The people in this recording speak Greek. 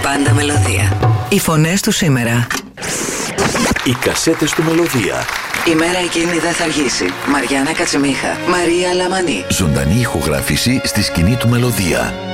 Πάντα Μελωδία. Οι φωνές του σήμερα. Οι κασέτες του Μελωδία. Η μέρα εκείνη δεν θα αργήσει. Μαριάννα Κατσιμίχα, Μαρία Λαμανή. Ζωντανή ηχογράφηση στη σκηνή του Μελωδία.